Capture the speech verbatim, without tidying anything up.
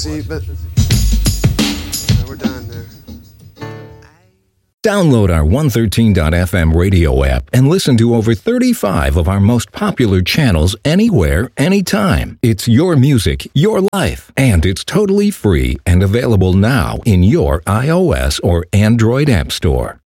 see, but yeah, we're done there. Download our one thirteen dot f m radio app and listen to over thirty-five of our most popular channels anywhere, anytime. It's your music, your life, and it's totally free and available now in your iOS or Android app store.